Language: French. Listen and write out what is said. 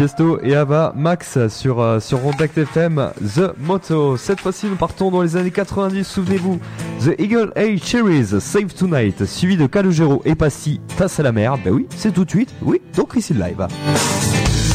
Tiesto et Ava Max sur Contact FM, The Motto. Cette fois-ci, nous partons dans les années 90, souvenez-vous. The Eagle Eye Cherries, Save Tonight, suivi de Calogero et Passy, Tasse à la mer. Ben oui, c'est tout de suite, oui, donc ici le live.